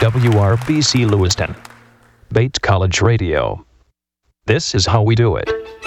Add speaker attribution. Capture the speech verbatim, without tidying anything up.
Speaker 1: W R B C Lewiston, Bates College Radio. This is how we do it.